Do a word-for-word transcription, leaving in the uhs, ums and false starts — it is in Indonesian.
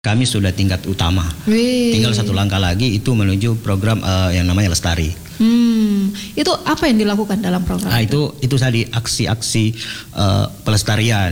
Kami sudah tingkat utama. Wih. Tinggal satu langkah lagi itu menuju program uh, yang namanya Lestari. Hmm, itu apa yang dilakukan dalam program Nah, itu? itu itu tadi aksi-aksi uh, pelestarian.